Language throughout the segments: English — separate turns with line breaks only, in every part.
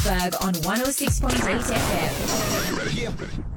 Berg on 106.8 FM.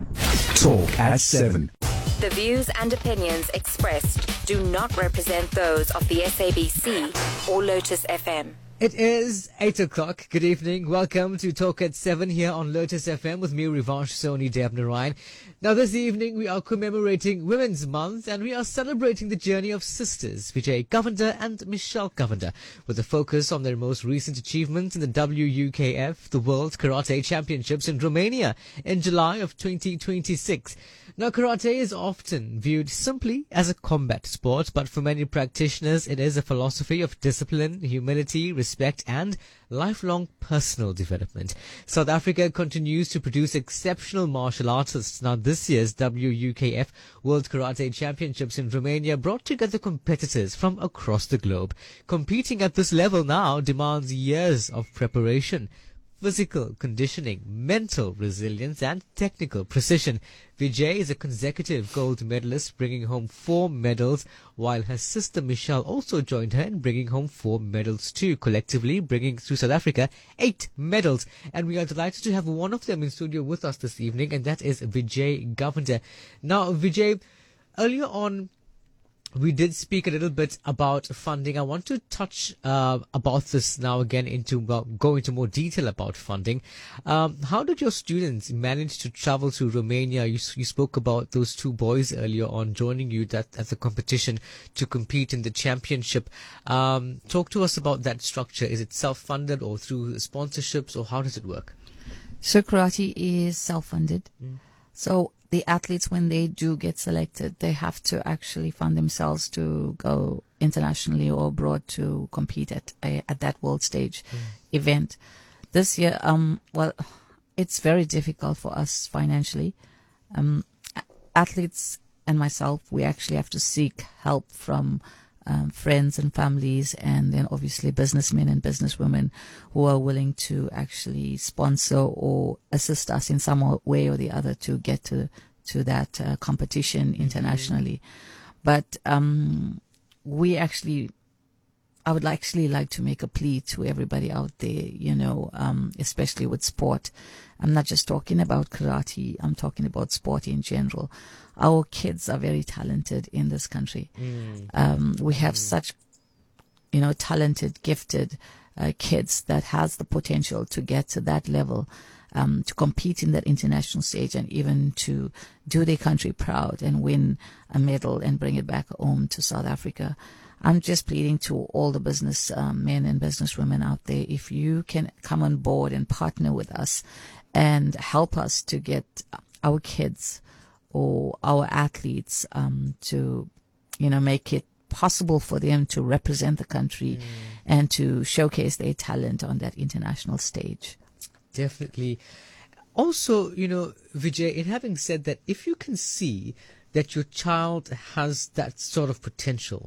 Talk at 7.
The views and opinions expressed do not represent those of the SABC or Lotus FM.
It is 8 o'clock. Good evening. Welcome to Talk at 7 here on Lotus FM with me, Rivansh Soni Devnarayan. Now this evening we are commemorating Women's Month and we are celebrating the journey of sisters Vijay Govender and Michelle Govender with a focus on their most recent achievements in the WUKF, the World Karate Championships in Romania in July of 2026. Now, karate is often viewed simply as a combat sport, but for many practitioners, it is a philosophy of discipline, humility, respect, and lifelong personal development. South Africa continues to produce exceptional martial artists. Now, this year's WUKF World Karate Championships in Romania brought together competitors from across the globe. Competing at this level now demands years of preparation, physical conditioning, mental resilience, and technical precision. Vijay is a consecutive gold medalist, bringing home 4 medals, while her sister Michelle also joined her in bringing home 4 medals too, collectively bringing to South Africa 8 medals. And we are delighted to have one of them in studio with us this evening, and that is Vijay Govender. Now, Vijay, earlier on, we did speak a little bit about funding. I want to touch about this now again go into more detail about funding. How did your students manage to travel to Romania? You spoke about those 2 boys earlier on joining you at the competition to compete in the championship. Talk to us about that structure. Is it self-funded or through sponsorships, or how does it work?
So karate is self-funded. So the athletes, when they do get selected, they have to actually fund themselves to go internationally or abroad to compete at that world stage event. This year, it's very difficult for us financially. Athletes and myself, we actually have to seek help from friends and families, and then obviously businessmen and businesswomen who are willing to actually sponsor or assist us in some way or the other to get to that competition internationally. But I would actually like to make a plea to everybody out there, especially with sport. I'm not just talking about karate, I'm talking about sport in general. Our kids are very talented in this country. We have such, talented, gifted kids that has the potential to get to that level, to compete in that international stage, and even to do their country proud and win a medal and bring it back home to South Africa. I'm just pleading to all the business men and businesswomen out there, if you can come on board and partner with us and help us to get our kids or our athletes to, make it possible for them to represent the country and to showcase their talent on that international stage.
Definitely. Also, Vijay, in having said that, if you can see that your child has that sort of potential,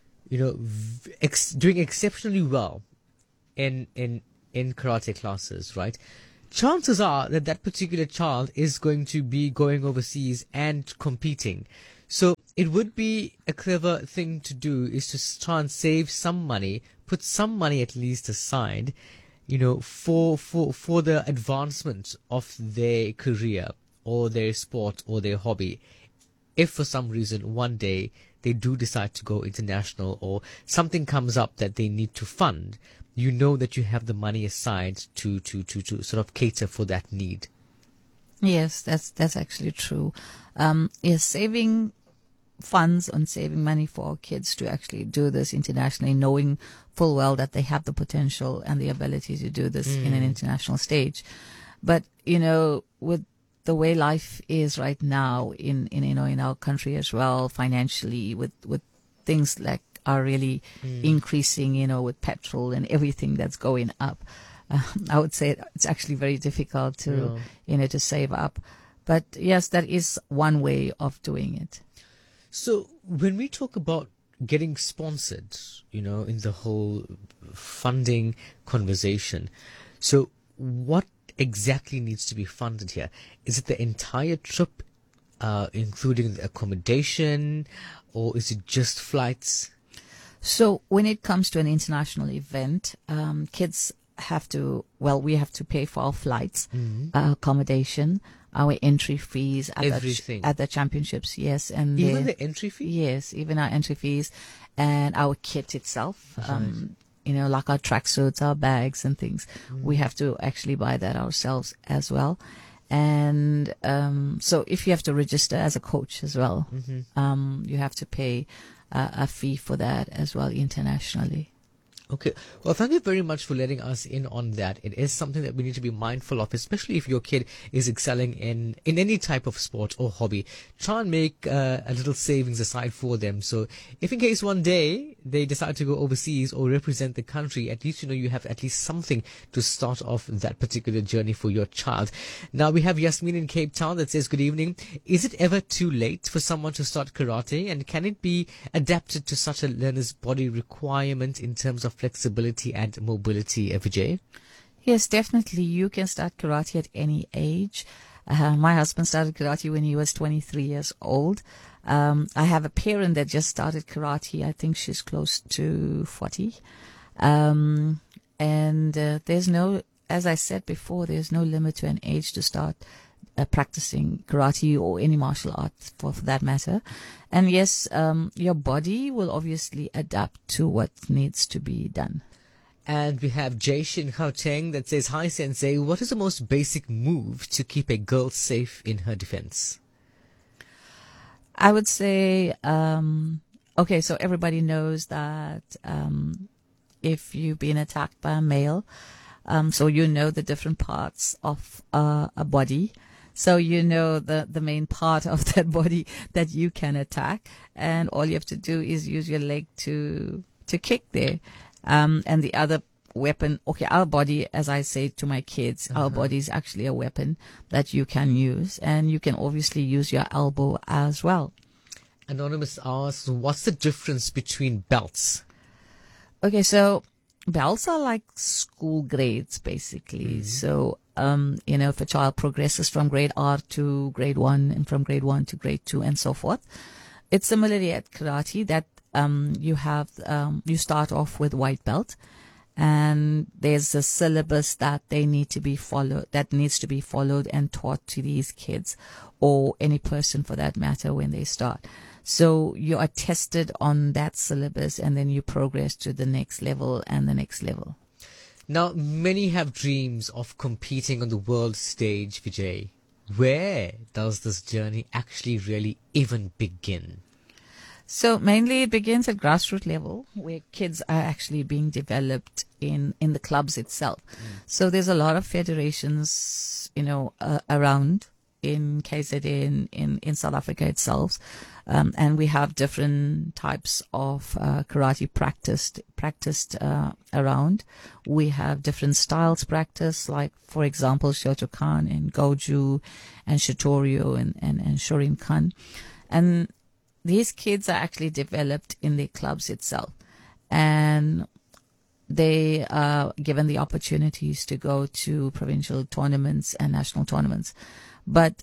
doing exceptionally well in karate classes, right? Chances are that that particular child is going to be going overseas and competing. So it would be a clever thing to do is to try and save some money, put some money at least aside, for the advancement of their career or their sport or their hobby. If for some reason one day they do decide to go international or something comes up that they need to fund, you know that you have the money aside to sort of cater for that need.
Yes, that's actually true. Yes, saving funds and saving money for our kids to actually do this internationally, knowing full well that they have the potential and the ability to do this in an international stage. But, with the way life is right now in our country as well, financially, with things like are really increasing, with petrol and everything that's going up. I would say it's actually very difficult to save up. But yes, that is one way of doing it.
So when we talk about getting sponsored, in the whole funding conversation, so what exactly needs to be funded here? Is it the entire trip, including the accommodation, or is it just flights?
So when it comes to an international event, kids we have to pay for our flights, accommodation, our entry fees
Everything.
at the championships. Yes. And
Even the entry fee?
Yes, even our entry fees and our kit itself. Like our tracksuits, our bags and things. We have to actually buy that ourselves as well. And so if you have to register as a coach as well, you have to pay a fee for that as well internationally.
Okay. Well, thank you very much for letting us in on that. It is something that we need to be mindful of, especially if your kid is excelling in any type of sport or hobby. Try and make a little savings aside for them. So if in case one day they decide to go overseas or represent the country, at least you have at least something to start off that particular journey for your child. Now we have Yasmin in Cape Town that says, good evening. Is it ever too late for someone to start karate, and can it be adapted to such a learner's body requirement in terms of flexibility and mobility, Vijay?
Yes, definitely. You can start karate at any age. My husband started karate when he was 23 years old. I have a parent that just started karate. I think she's close to 40. There's no, as I said before, there's no limit to an age to start practicing karate or any martial art for that matter. And yes, your body will obviously adapt to what needs to be done.
And we have Jaish in Gauteng that says, hi Sensei, what is the most basic move to keep a girl safe in her defense?
I would say, okay, so everybody knows that if you've been attacked by a male, so you know the different parts of a body. So you know the main part of that body that you can attack, and all you have to do is use your leg to kick there. And the other weapon, okay, our body, as I say to my kids, our body is actually a weapon that you can use, and you can obviously use your elbow as well.
Anonymous asks, what's the difference between belts?
Okay, so belts are like school grades, basically. So, if a child progresses from grade R to grade 1 and from grade 1 to grade 2 and so forth, it's similarly at karate that you start off with white belt, and there's a syllabus that needs to be followed and taught to these kids or any person for that matter when they start. So you are tested on that syllabus, and then you progress to the next level and the next level.
Now, many have dreams of competing on the world stage, Vijay. Where does this journey actually really even begin?
So mainly it begins at grassroots level, where kids are actually being developed in the clubs itself. So there's a lot of federations, around in KZN, in South Africa itself. And we have different types of karate practiced around. We have different styles practiced, like, for example, Shotokan and Goju and Shitoryu and Shorinkan. And these kids are actually developed in the clubs itself. And they are given the opportunities to go to provincial tournaments and national tournaments. But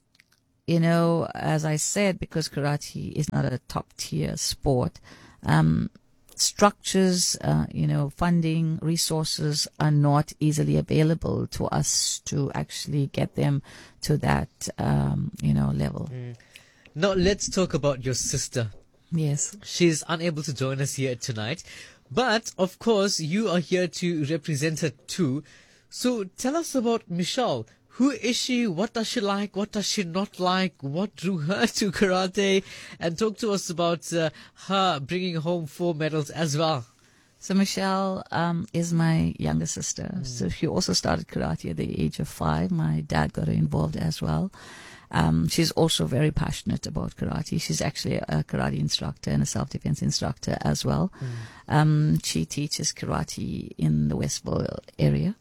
as I said, because karate is not a top-tier sport, structures, funding, resources are not easily available to us to actually get them to that, level.
Now, let's talk about your sister.
Yes.
She's unable to join us here tonight, but, of course, you are here to represent her too. So tell us about Michelle. Who is she? What does she like? What does she not like? What drew her to karate? And talk to us about her bringing home 4 medals as well.
So Michelle is my younger sister. So she also started karate at the age of 5. My dad got her involved as well. She's also very passionate about karate. She's actually a karate instructor and a self-defense instructor as well. She teaches karate in the Westville area.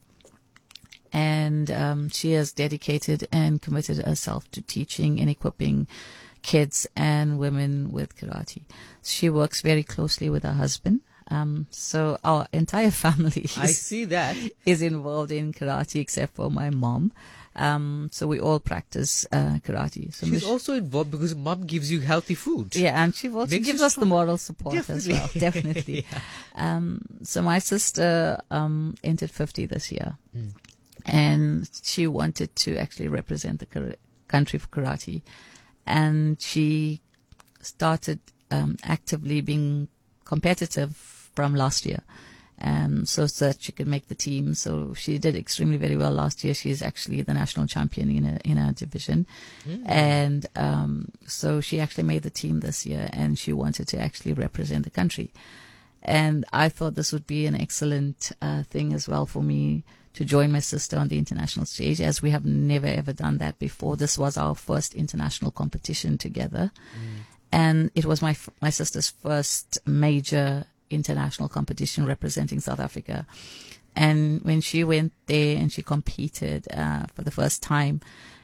And she has dedicated and committed herself to teaching and equipping kids and women with karate. She works very closely with her husband. So our entire family
I see that.
is involved in karate except for my mom. So we all practice karate. So
She's also involved because mom gives you healthy food.
yeah, and she also
Makes
gives
you
us the moral support as
Definitely.
well. Definitely. So my sister entered 50 this year, and she wanted to actually represent the country for karate, and she started actively being competitive from last year. So that she could make the team. So she did extremely very well last year. She is actually the national champion in her division. And so she actually made the team this year, and she wanted to actually represent the country. And I thought this would be an excellent thing as well for me to join my sister on the international stage, as we have never ever done that before. This was our first international competition together. And it was my sister's first major international competition representing South Africa. And when she went there and she competed for the first time,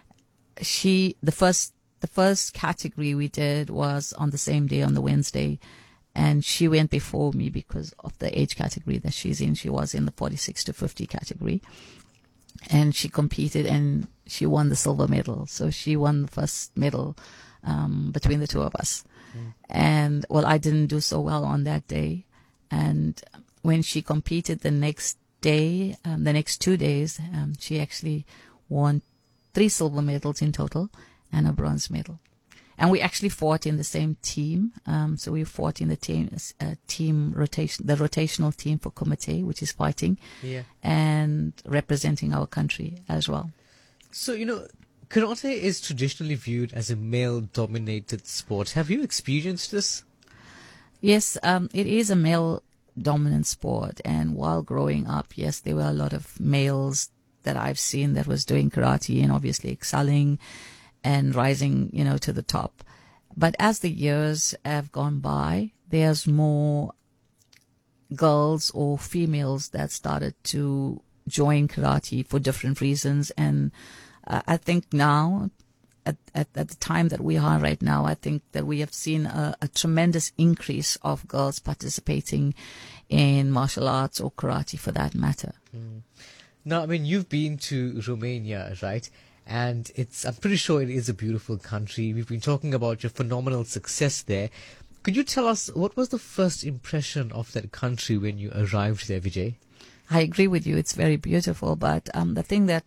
the first category we did was on the same day, on the Wednesday, and she went before me because of the age category that she's in. She was in the 46 to 50 category, and she competed and she won the silver medal. So she won the first medal between the two of us. And well, I didn't do so well on that day. And when she competed the next day, the next 2 days, she actually won 3 silver medals in total and a bronze medal. And we actually fought in the same team. So we fought in the team rotation, the rotational team for Kumite, which is fighting, and representing our country as well.
So, karate is traditionally viewed as a male-dominated sport. Have you experienced this?
Yes, it is a male-dominant sport. And while growing up, yes, there were a lot of males that I've seen that was doing karate and obviously excelling and rising, to the top. But as the years have gone by, there's more girls or females that started to join karate for different reasons. And I think now, at the time that we are right now, I think that we have seen a tremendous increase of girls participating in martial arts or karate for that matter.
Now, you've been to Romania, right? And I'm pretty sure it is a beautiful country. We've been talking about your phenomenal success there. Could you tell us what was the first impression of that country when you arrived there, Vijay?
I agree with you. It's very beautiful. But the thing that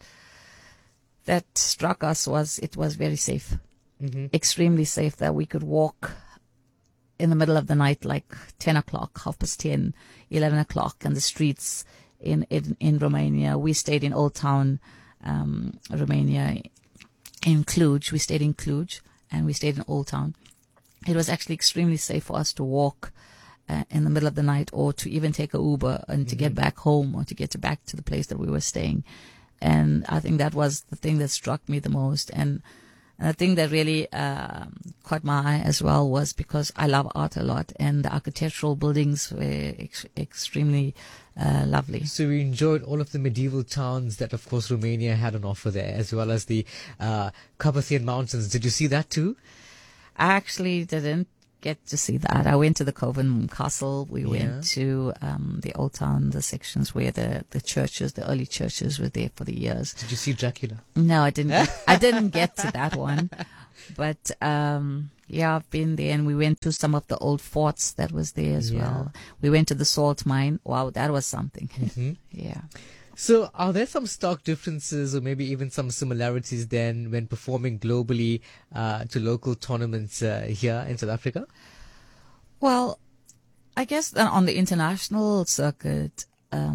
struck us was it was very safe, extremely safe, that we could walk in the middle of the night, like 10 o'clock, 10:30, 11 o'clock, and the streets in Romania. We stayed in Old Town, Romania, in Cluj. We stayed in Cluj and we stayed in Old Town. It was actually extremely safe for us to walk in the middle of the night, or to even take a Uber and to get back home, or to get back to the place that we were staying. And I think that was the thing that struck me the most. And the thing that really caught my eye as well was because I love art a lot, and the architectural buildings were extremely lovely.
So we enjoyed all of the medieval towns that, of course, Romania had on offer there, as well as the Carpathian Mountains. Did you see that too?
I actually didn't get to see that. I went to the Coven Castle. We went to the Old Town, the sections where the churches, the early churches, were there for the years.
Did you see Dracula?
No, I didn't. I didn't get to that one. But I've been there, and we went to some of the old forts that was there as well. We went to the salt mine. Wow, that was something. Yeah.
So are there some stark differences, or maybe even some similarities then, when performing globally to local tournaments here in South Africa?
Well, I guess that on the international circuit,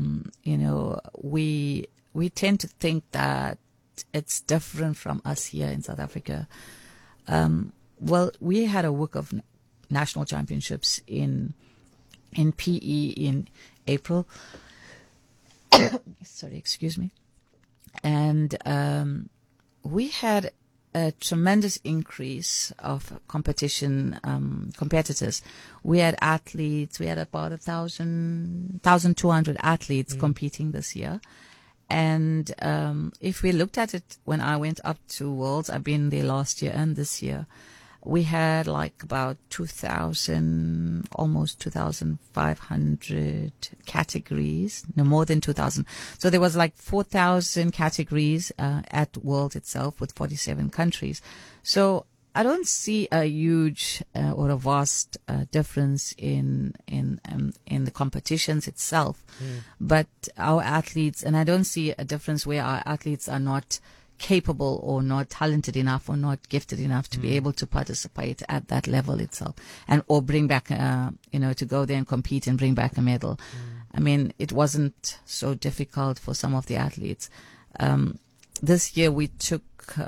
we tend to think that it's different from us here in South Africa. Well, we had a week of national championships in PE in April. Sorry, excuse me. And we had a tremendous increase of competitors. We had athletes. We had about 1,200 athletes competing this year. And if we looked at it when I went up to Worlds, I've been there last year and this year, we had like about 2,000, almost 2,500 categories, no more than 2,000. So there was like 4,000 categories at World itself with 47 countries. So I don't see a huge or a vast difference in the competitions itself, but our athletes, and I don't see a difference where our athletes are not capable or not talented enough or not gifted enough to be able to participate at that level itself, and or bring back to go there and compete and bring back a medal. I mean, it wasn't so difficult for some of the athletes. This year we took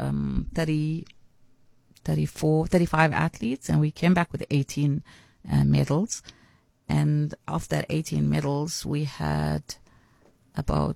35 athletes, and we came back with 18 medals. And of that 18 medals, we had about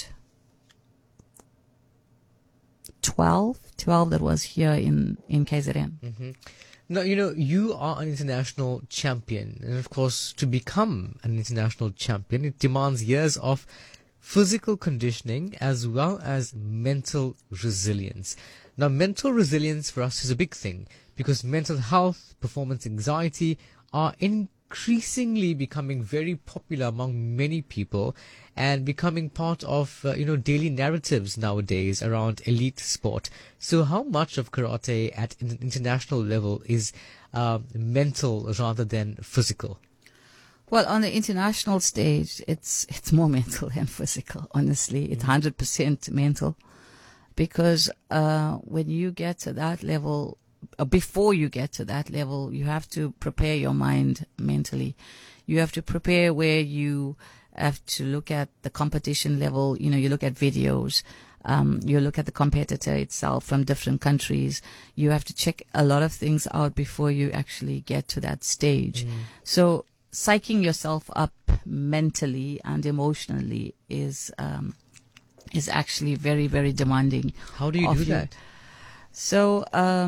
12 that was here in KZN.
Now, you are an international champion. And of course, to become an international champion, it demands years of physical conditioning as well as mental resilience. Now, mental resilience for us is a big thing because mental health, performance anxiety are increasingly becoming very popular among many people and becoming part of, daily narratives nowadays around elite sport. So how much of karate at an international level is mental rather than physical?
Well, on the international stage, it's more mental than physical, honestly. It's 100% mental. Because when you get to that level, before you get to that level, you have to prepare your mind mentally. You have to prepare where you have to look at the competition level. You look at videos. You look at the competitor itself from different countries. You have to check a lot of things out before you actually get to that stage. So psyching yourself up mentally and emotionally is actually very, very demanding.
How do you do that?
So,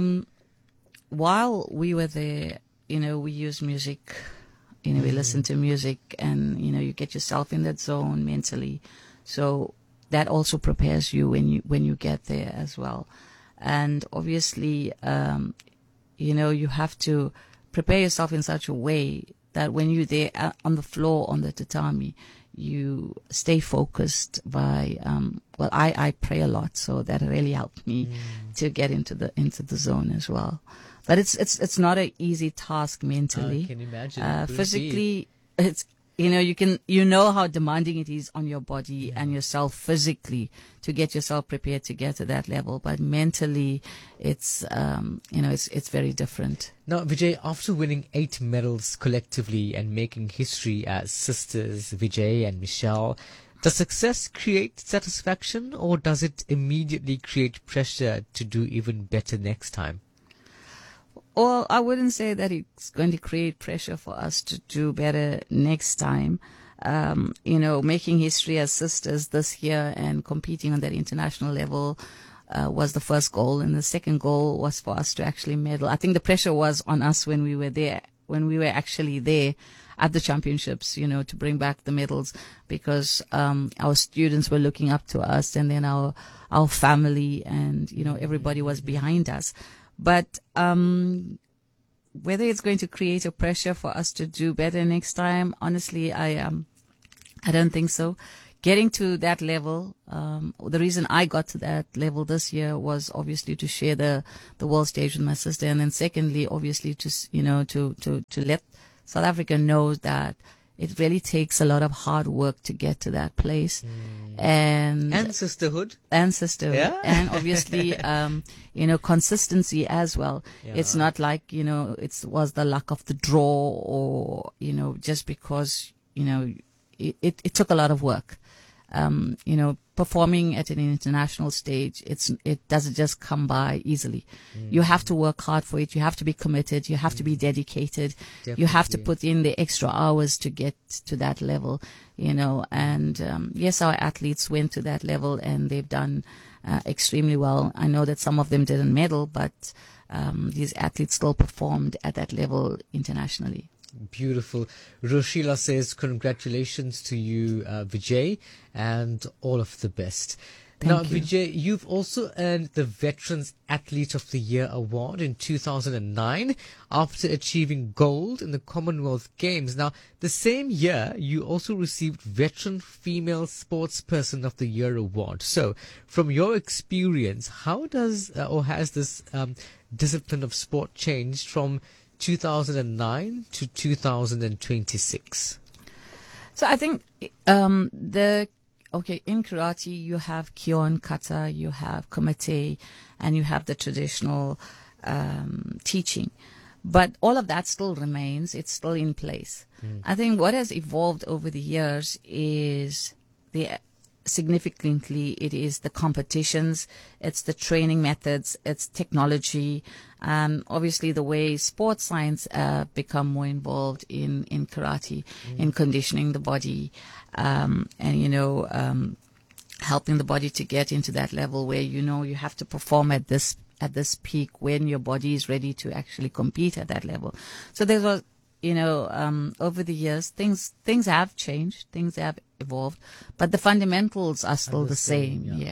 while we were there, we use music, we listen to music, and, you get yourself in that zone mentally. So that also prepares you when you get there as well. And obviously, you have to prepare yourself in such a way that when you're there on the floor, on the tatami, you stay focused by, I pray a lot, so that really helped me to get into the zone as well. But it's not an easy task mentally.
I can imagine.
Physically, it's, you know how demanding it is on your body and yourself physically to get yourself prepared to get to that level. But mentally, it's very different.
Now, Vijay, after winning 8 medals collectively and making history as sisters, Vijay and Michelle, does success create satisfaction, or does it immediately create pressure to do even better next time?
Well, I wouldn't say that it's going to create pressure for us to do better next time. Making history as sisters this year and competing on that international level was the first goal, and the second goal was for us to actually medal. I think the pressure was on us when we were there, when we were actually there at the championships, to bring back the medals, because our students were looking up to us, and then our family and everybody was behind us. But whether it's going to create a pressure for us to do better next time, honestly, I don't think so. Getting to that level, the reason I got to that level this year was obviously to share the world stage with my sister, and then secondly, obviously to let South Africa know that it really takes a lot of hard work to get to that place. And
sisterhood.
Yeah. And obviously, consistency as well. Yeah. It's not like, it was the luck of the draw, or, just because, it took a lot of work. Performing at an international stage, it doesn't just come by easily. You have to work hard for it. You have to be committed. You have to be dedicated. Definitely. You have to put in the extra hours to get to that level, and yes, our athletes went to that level and they've done extremely well. I know that some of them didn't medal, but these athletes still performed at that level internationally.
Beautiful. Roshila says, congratulations to you, Vijay, and all of the best. Now,
Thank you.
Vijay, you've also earned the Veterans Athlete of the Year award in 2009 after achieving gold in the Commonwealth Games. Now, the same year, you also received Veteran Female Sportsperson of the Year award. So, from your experience, how does or has this discipline of sport changed from 2009 to 2026?
So I think in karate you have kyon, kata, you have kumite, and you have the traditional teaching. But all of that still remains. It's still in place. I think what has evolved over the years is significantly it is the competitions, it's the training methods, it's technology, obviously the way sports science become more involved in karate, in conditioning the body, and helping the body to get into that level where you have to perform at this peak when your body is ready to actually compete at that level. So there was over the years, things have changed, things have evolved, but the fundamentals are still the same. Yeah.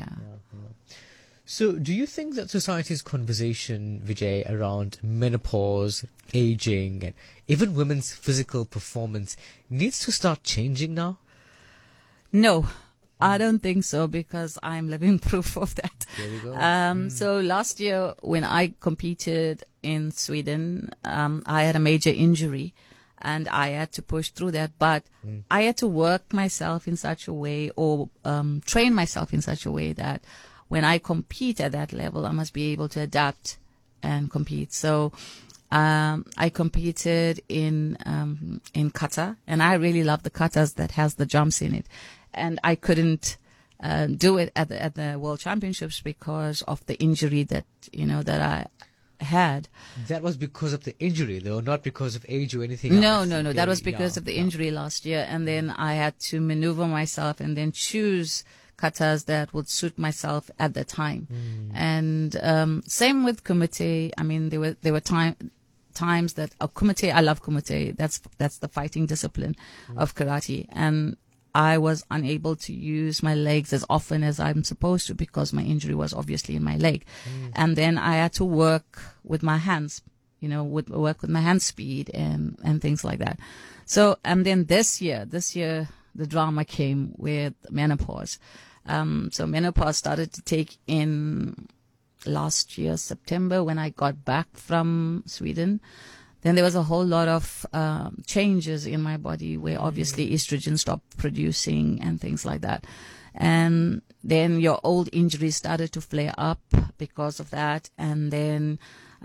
So, do you think that society's conversation, Vijay, around menopause, aging, and even women's physical performance needs to start changing now?
No, I don't think so, because I'm living proof of that.
There we go.
So last year when I competed in Sweden, I had a major injury and I had to push through that, but I had to work myself in such a way, or train myself in such a way that when I compete at that level, I must be able to adapt and compete. So I competed in kata, and I really love the katas that has the jumps in it. And I couldn't do it at the World Championships because of the injury that I had.
That was because of the injury, though, not because of age or anything else.
No. That was because of the injury last year. And then I had to maneuver myself and then choose katas that would suit myself at the time. And same with kumite. I mean, there were times that kumite, I love kumite. That's the fighting discipline of karate. And I was unable to use my legs as often as I'm supposed to because my injury was obviously in my leg. And then I had to work with my hands, work with my hand speed and things like that. So, and then this year, the drama came with menopause. So menopause started to take in last year, September, when I got back from Sweden. Then there was a whole lot of changes in my body where obviously estrogen stopped producing and things like that. And then your old injuries started to flare up because of that. And then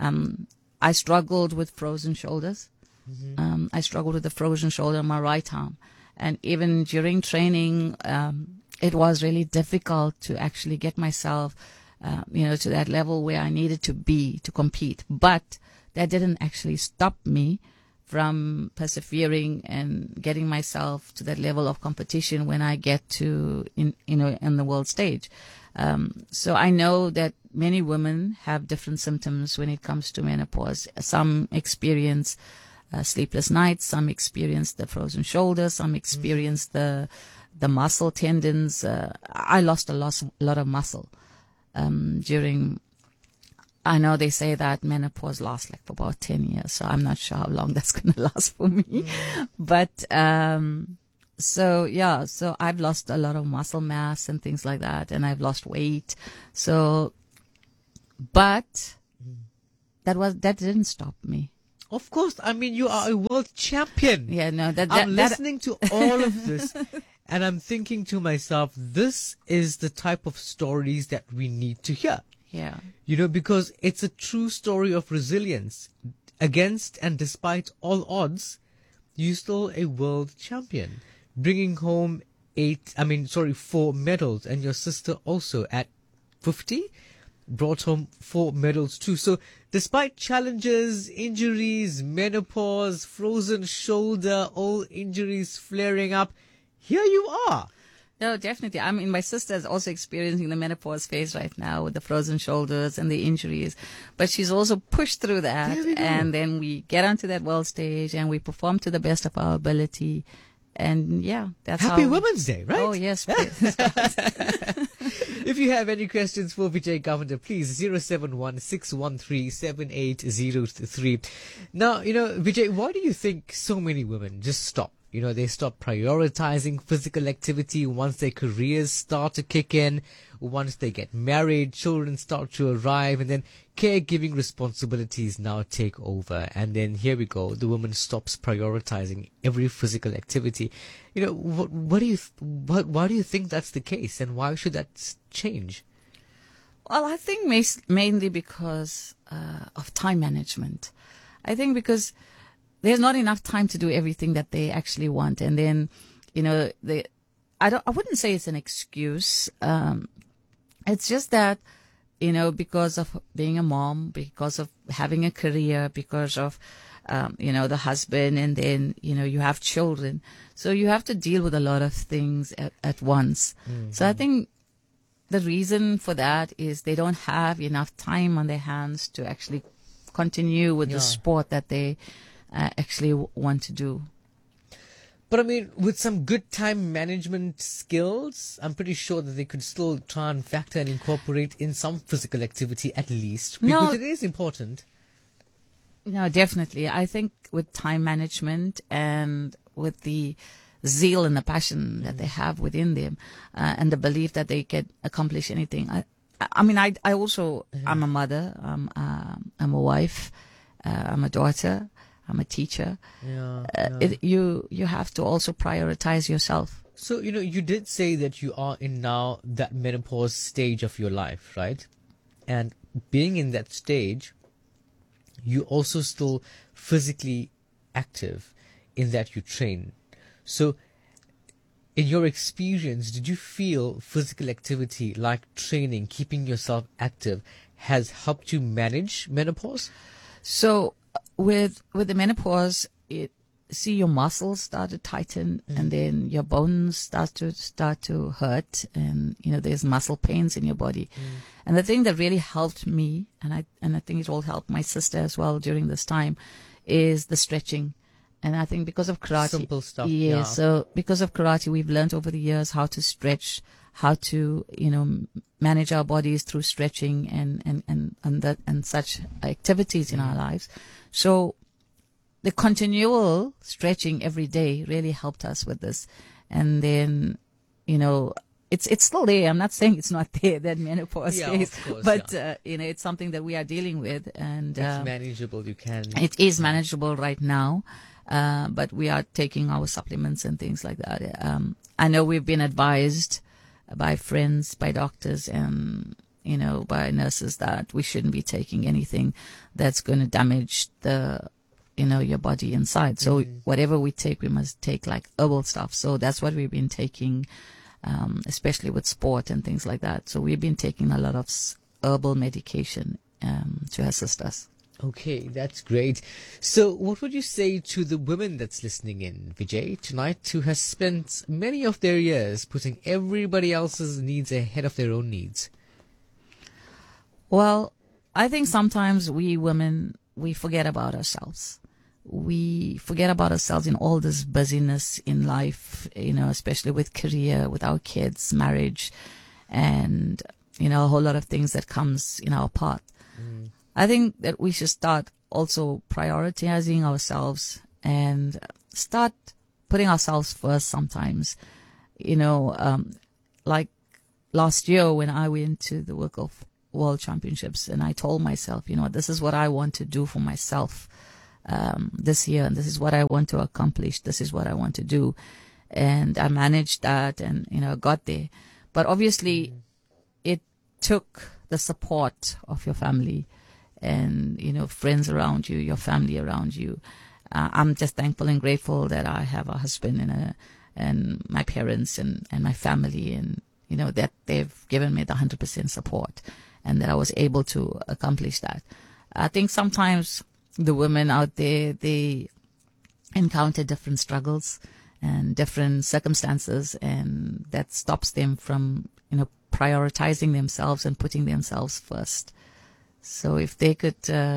I struggled with frozen shoulders. I struggled with the frozen shoulder on my right arm. And even during training, it was really difficult to actually get myself, to that level where I needed to be to compete. But that didn't actually stop me from persevering and getting myself to that level of competition when I get to in the world stage. So I know that many women have different symptoms when it comes to menopause. Some experience sleepless nights, some experience the frozen shoulders, some experience the muscle tendons. I lost a lot of muscle during. I know they say that menopause lasts for about 10 years, so I'm not sure how long that's going to last for me. But, so I've lost a lot of muscle mass and things like that, and I've lost weight. So, but that didn't stop me.
Of course, I mean, you are a world champion.
Yeah, no,
I'm listening to all of this, and I'm thinking to myself, this is the type of stories that we need to hear.
Yeah.
Because it's a true story of resilience. Against and despite all odds, you're still a world champion, bringing home 4 medals, and your sister also at 50 brought home 4 medals too. So despite challenges, injuries, menopause, frozen shoulder, all injuries flaring up, here you are.
No, definitely. I mean, my sister is also experiencing the menopause phase right now with the frozen shoulders and the injuries, but she's also pushed through that. And then we get onto that world stage and we perform to the best of our ability. And yeah, that's
Happy Women's Day, right?
Oh, yes. Please.
If you have any questions for Vijay Governor, please 071-613-7803. Now, Vijay, why do you think so many women just stop? They stop prioritizing physical activity once their careers start to kick in, once they get married, children start to arrive, and then caregiving responsibilities now take over. And then here we go, the woman stops prioritizing every physical activity. Why do you think that's the case, and why should that change?
Well, I think mainly because of time management. I think because there's not enough time to do everything that they actually want. And then, I wouldn't say it's an excuse. It's just that, because of being a mom, because of having a career, because of, the husband, and then, you have children. So you have to deal with a lot of things at once. Mm-hmm. So I think the reason for that is they don't have enough time on their hands to actually continue with the sport that they actually want to do.
But I mean, with some good time management skills, I'm pretty sure that they could still try and factor and incorporate in some physical activity at least, because it is important.
No, definitely. I think with time management and with the zeal and the passion that they have within them, and the belief that they can accomplish anything. I also, I'm a mother, I'm a wife, I'm a daughter, I'm a teacher. You have to also prioritize yourself.
So, you did say that you are in now that menopause stage of your life, right? And being in that stage, you also still physically active in that you train. So, in your experience, did you feel physical activity like training, keeping yourself active, has helped you manage menopause?
So, with the menopause, your muscles start to tighten, and then your bones start to hurt, and there's muscle pains in your body. And the thing that really helped me, and I think it all helped my sister as well during this time, is the stretching. And I think because of karate,
simple stuff.
Yeah. So because of karate, we've learned over the years how to stretch, how to manage our bodies through stretching and such activities in our lives. So the continual stretching every day really helped us with this. And then, it's still there. I'm not saying it's not there, that menopause phase,
of course,
but it's something that we are dealing with, and
it's manageable.
It is manageable right now. But we are taking our supplements and things like that. I know we've been advised by friends, by doctors, and by nurses that we shouldn't be taking anything that's going to damage your body inside. So whatever we take, we must take like herbal stuff. So that's what we've been taking, especially with sport and things like that. So we've been taking a lot of herbal medication to assist us.
Okay, that's great. So what would you say to the women that's listening in, Vijay, tonight, who has spent many of their years putting everybody else's needs ahead of their own needs?
Well, I think sometimes we women, we forget about ourselves. We forget about ourselves in all this busyness in life, especially with career, with our kids, marriage, and, a whole lot of things that comes in our path. I think that we should start also prioritizing ourselves and start putting ourselves first sometimes. Like last year when I went to the World Championships, and I told myself, this is what I want to do for myself this year, and this is what I want to accomplish. This is what I want to do. And I managed that, and, got there. But obviously it took the support of your family and, friends around you, your family around you. I'm just thankful and grateful that I have a husband and my parents and my family, and, that they've given me the 100% support, and that I was able to accomplish that. I think sometimes the women out there, they encounter different struggles and different circumstances, and that stops them from, prioritizing themselves and putting themselves first. So if they could,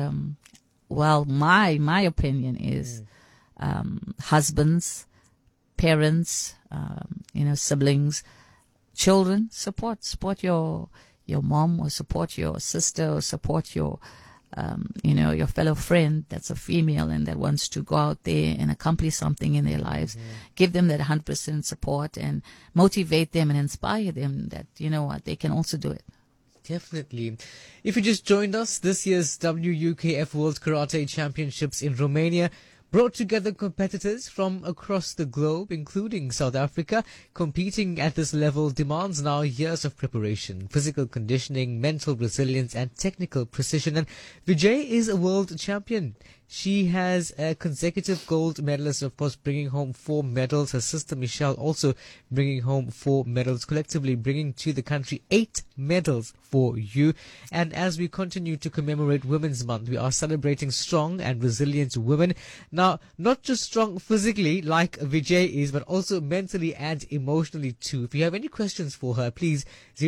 my opinion is, husbands, parents, siblings, children, support your mom, or support your sister, or support your your fellow friend that's a female and that wants to go out there and accomplish something in their lives. Give them that 100% support and motivate them and inspire them that, you know what, they can also do it.
Definitely. If you just joined us, this year's WUKF World Karate Championships in Romania brought together competitors from across the globe, including South Africa. Competing at this level demands now years of preparation, physical conditioning, mental resilience, and technical precision. And Vijay is a world champion. She has a consecutive gold medalist, of course, bringing home 4 medals. Her sister Michelle also bringing home 4 medals, collectively bringing to the country 8 medals for you. And as we continue to commemorate Women's Month, we are celebrating strong and resilient women. Now, not just strong physically like Vijay is, but also mentally and emotionally too. If you have any questions for her, please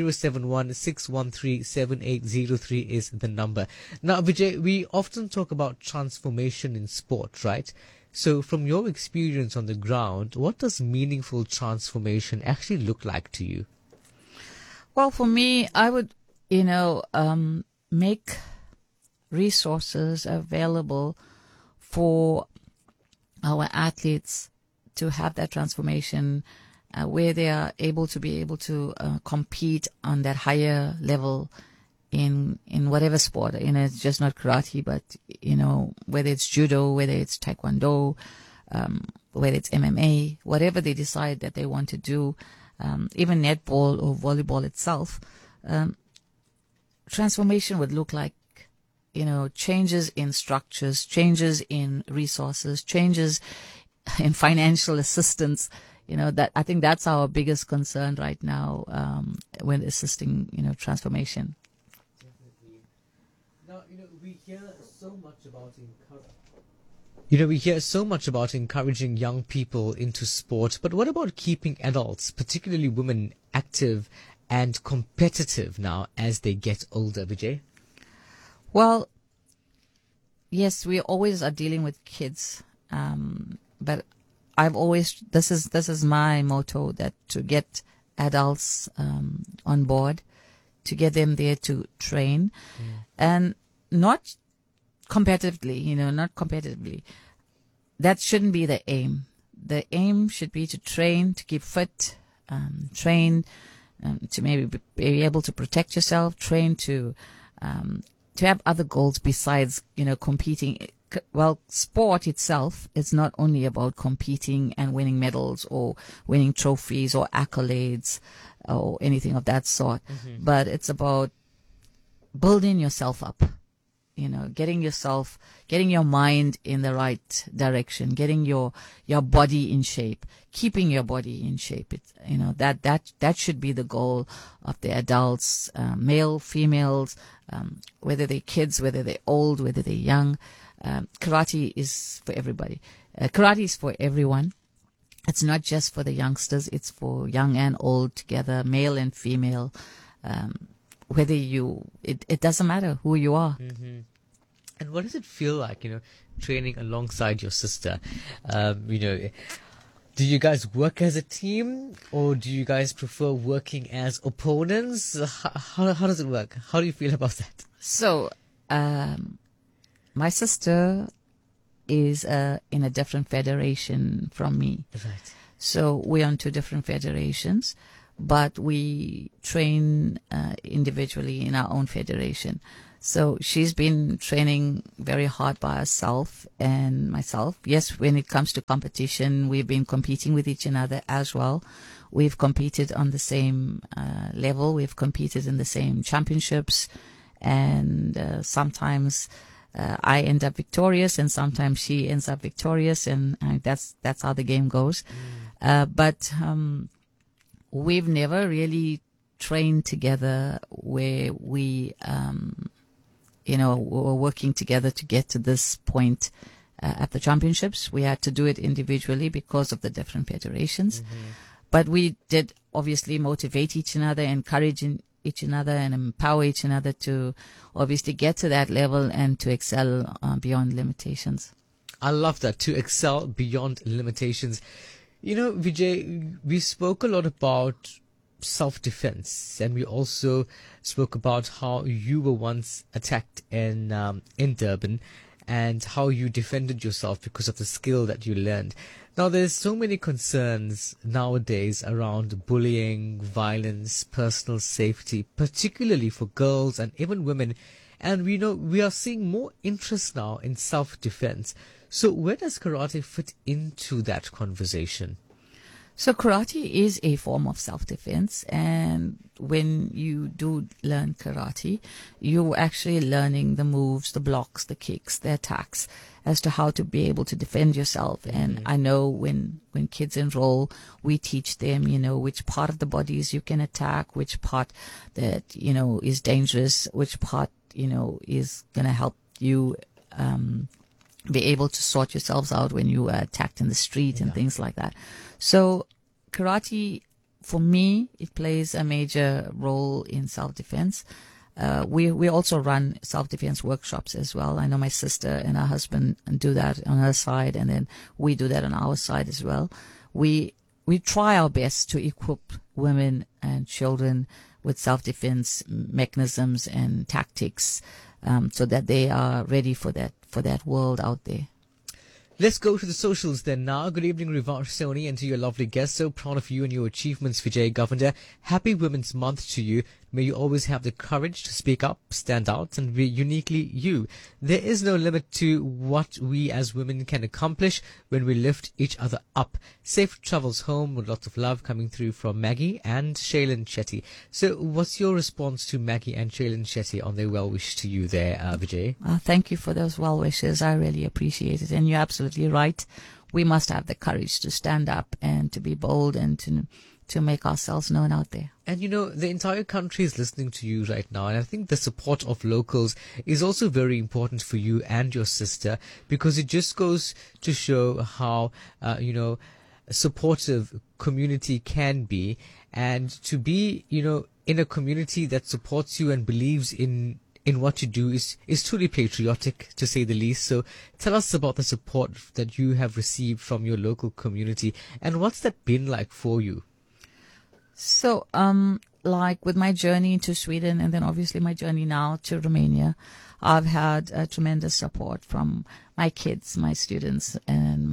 071-613-7803 is the number. Now, Vijay, we often talk about transformation in sport, right? So from your experience on the ground, what does meaningful transformation actually look like to you?
Well, for me, I would, make resources available for our athletes to have that transformation where they are able to compete on that higher level in whatever sport. It's just not karate, but, whether it's judo, whether it's taekwondo, whether it's MMA, whatever they decide that they want to do, even netball or volleyball itself, transformation would look like, changes in structures, changes in resources, changes in financial assistance. That I think that's our biggest concern right now when assisting, transformation.
Definitely. Now, we hear so much about encouraging young people into sport, but what about keeping adults, particularly women, active and competitive now as they get older, Vijay?
Well, yes, we always are dealing with kids, but this is my motto, that to get adults on board, to get them there to train, and not competitively. That shouldn't be the aim. The aim should be to train, to keep fit, train to maybe be able to protect yourself, train to have other goals besides, competing. Well, sport itself is not only about competing and winning medals or winning trophies or accolades or anything of that sort, but it's about building yourself up, getting your mind in the right direction, getting your body in shape, keeping your body in shape. That should be the goal of the adults, male, females, whether they're kids, whether they're old, whether they're young. Karate is for everybody. Karate is for everyone. It's not just for the youngsters. It's for young and old together, male and female. Whether it doesn't matter who you are.
Mm-hmm. And what does it feel like, training alongside your sister? Do you guys work as a team, or do you guys prefer working as opponents? How does it work? How do you feel about that?
So, my sister is in a different federation from me.
Right.
So we're on 2 different federations, but we train individually in our own federation. So she's been training very hard by herself and myself. Yes, when it comes to competition, we've been competing with each other as well. We've competed on the same level. We've competed in the same championships, and sometimes I end up victorious, and sometimes she ends up victorious, and that's how the game goes. But we've never really trained together where we, were working together to get to this point at the championships. We had to do it individually because of the different federations. But we did obviously motivate each other, encourage each other, and empower each other to obviously get to that level and to excel beyond limitations.
I love that, to excel beyond limitations. Vijay, we spoke a lot about self-defense, and we also spoke about how you were once attacked in Durban, and how you defended yourself because of the skill that you learned. Now, there's so many concerns nowadays around bullying, violence, personal safety, particularly for girls and even women. And we know we are seeing more interest now in self-defense. So where does karate fit into that conversation?
So karate is a form of self-defense, and when you do learn karate, you're actually learning the moves, the blocks, the kicks, the attacks, as to how to be able to defend yourself. And I know when kids enroll, we teach them, which part of the bodies you can attack, which part that, is dangerous, which part, is going to help you be able to sort yourselves out when you are attacked in the street and things like that. So karate, for me, it plays a major role in self-defense. We also run self-defense workshops as well. I know my sister and her husband do that on her side, and then we do that on our side as well. We try our best to equip women and children with self-defense mechanisms and tactics, so that they are ready for that world out there.
Let's go to the socials then now. Good evening, Rivash Soni, and to your lovely guests. So proud of you and your achievements, Vijay Govender. Happy Women's Month to you. May you always have the courage to speak up, stand out, and be uniquely you. There is no limit to what we as women can accomplish when we lift each other up. Safe travels home, with lots of love coming through from Maggie and Shaylin Shetty. So what's your response to Maggie and Shaylin Shetty on their well wish to you there, Vijay?
Thank you for those well wishes. I really appreciate it. And you're absolutely right. We must have the courage to stand up and to be bold and to make ourselves known out there.
And the entire country is listening to you right now, and I think the support of locals is also very important for you and your sister, because it just goes to show how supportive community can be, and to be in a community that supports you and believes in what you do is truly patriotic, to say the least. So tell us about the support that you have received from your local community, and what's that been like for you?
So, like with my journey to Sweden, and then obviously my journey now to Romania, I've had tremendous support from my kids, my students, and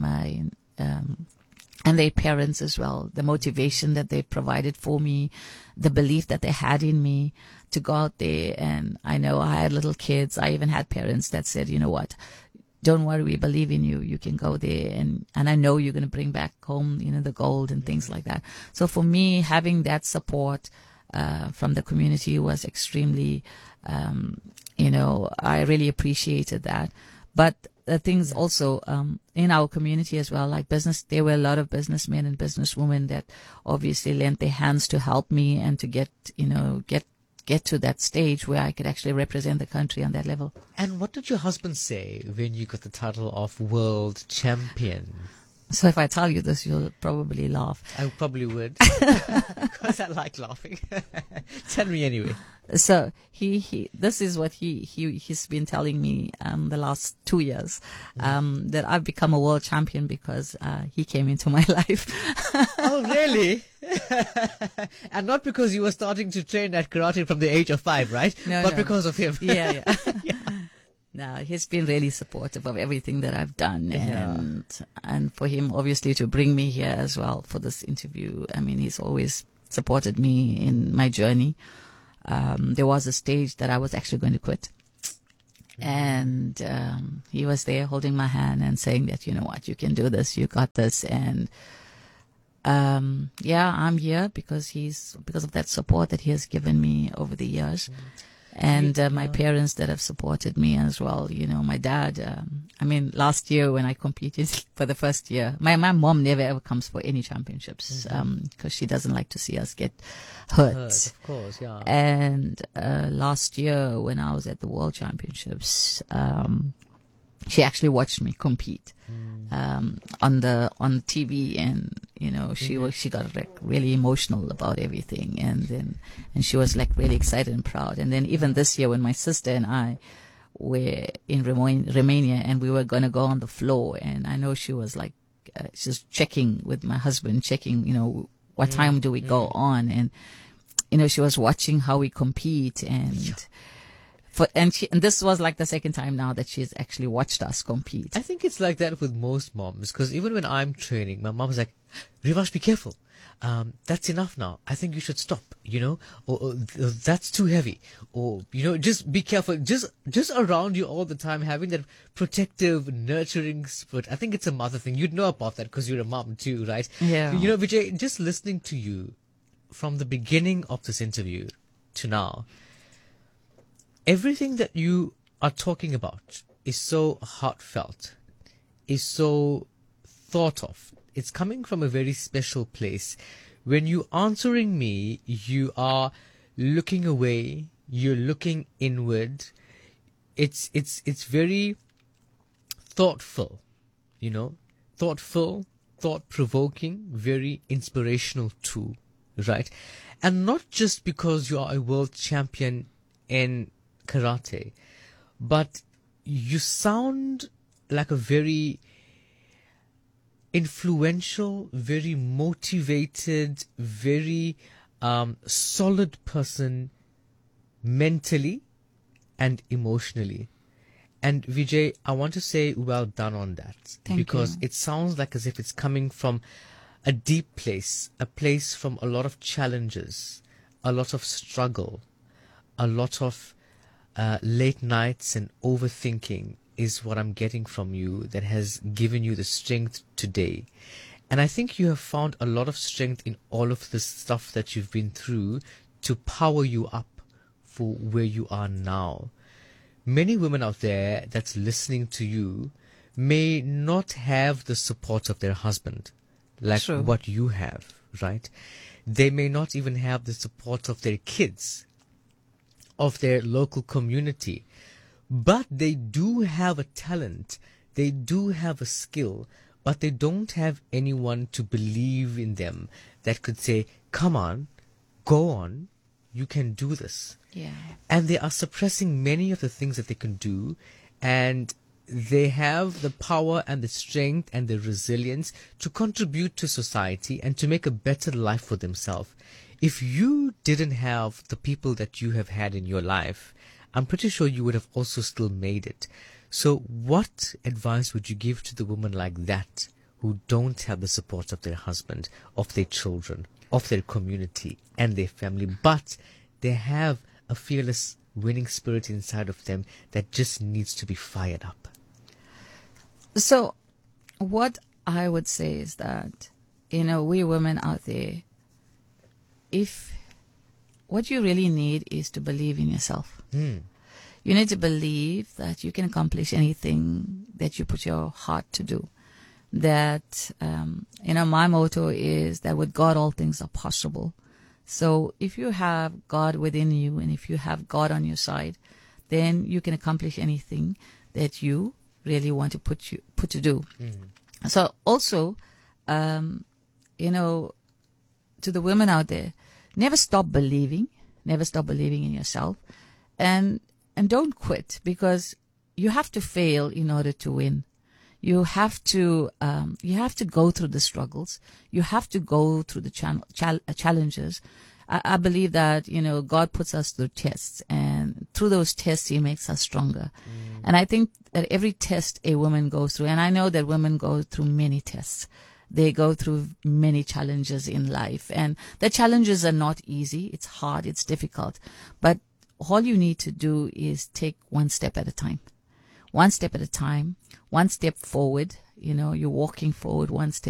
and their parents as well. The motivation that they provided for me, the belief that they had in me to go out there. And I know I had little kids. I even had parents that said, you know what, don't worry, we believe in you. You can go there, and I know you're going to bring back home, the gold and things like that. So for me, having that support from the community was extremely, I really appreciated that. But the things also in our community as well, like business, there were a lot of businessmen and businesswomen that obviously lent their hands to help me and to get to that stage where I could actually represent the country on that level.
And what did your husband say when you got the title of world champion?
So if I tell you this, you'll probably laugh.
I probably would, because I like laughing. Tell me anyway.
So this is what he's been telling me the last 2 years, that I've become a world champion because he came into my life.
Oh, really? And not because you were starting to train at karate from the age of 5, right?
No,
because of him.
Yeah. No, he's been really supportive of everything that I've done, and for him obviously to bring me here as well for this interview. I mean, he's always supported me in my journey. There was a stage that I was actually going to quit, and he was there holding my hand and saying that, you know what, you can do this, you got this. And I'm here because of that support that he has given me over the years. And my parents that have supported me as well. My dad, last year when I competed for the first year, my mom never ever comes for any championships, because she doesn't like to see us get hurt.
Of course, yeah.
And last year when I was at the World Championships, she actually watched me compete on TV, and she got like really emotional about everything, and she was like really excited and proud. And then even this year when my sister and I were in Romania and we were gonna go on the floor, and I know she was like she's checking with my husband, checking What time do we go on? And, she was watching how we compete and this was like the second time now that she's actually watched us compete.
I think it's like that with most moms, because even when I'm training, my mom's like, Rivash, be careful. That's enough now. I think you should stop, or that's too heavy, or, just be careful. Just around you all the time, having that protective, nurturing spirit. I think it's a mother thing. You'd know about that because you're a mom too, right?
Yeah.
Vijay, just listening to you from the beginning of this interview to now, everything that you are talking about is so heartfelt, is so thought of. It's coming from a very special place. When you're answering me, you are looking away, you're looking inward. It's very thoughtful, thoughtful, thought-provoking, very inspirational too, right? And not just because you are a world champion in karate, but you sound like a very influential, very motivated, very solid person mentally and emotionally. And Vijay, I want to say well done on that. Because it sounds like as if it's coming from a deep place, a place from a lot of challenges, a lot of struggle, a lot of late nights and overthinking is what I'm getting from you that has given you the strength today. And I think you have found a lot of strength in all of the stuff that you've been through to power you up for where you are now. Many women out there that's listening to you may not have the support of their husband like
True.
What you have, right? They may not even have the support of their kids, of their local community. But they do have a talent, they do have a skill, but they don't have anyone to believe in them that could say, come on, go on, you can do this.
Yeah.
And they are suppressing many of the things that they can do, and they have the power and the strength and the resilience to contribute to society and to make a better life for themselves. If you didn't have the people that you have had in your life, I'm pretty sure you would have also still made it. So what advice would you give to the women like that who don't have the support of their husband, of their children, of their community and their family, but they have a fearless winning spirit inside of them that just needs to be fired up?
So what I would say is that, we women out there, what you really need is to believe in yourself. You need to believe that you can accomplish anything that you put your heart to do. That, my motto is that with God, all things are possible. So if you have God within you and if you have God on your side, then you can accomplish anything that you really want to put to do. So also, to the women out there, never stop believing in yourself, and don't quit, because you have to fail in order to win. You have to go through the struggles. You have to go through the challenges. I believe that, God puts us through tests, and through those tests, He makes us stronger. And I think that every test a woman goes through, and I know that women go through many tests. They go through many challenges in life, and the challenges are not easy. It's hard. It's difficult. But all you need to do is take one step at a time. One step at a time, one step forward. You're walking forward one step